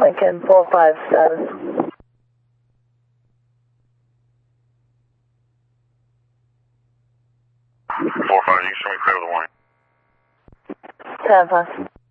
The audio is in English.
Lincoln 4-5 status. 4-5, you can show me clear of the warning. 10-5.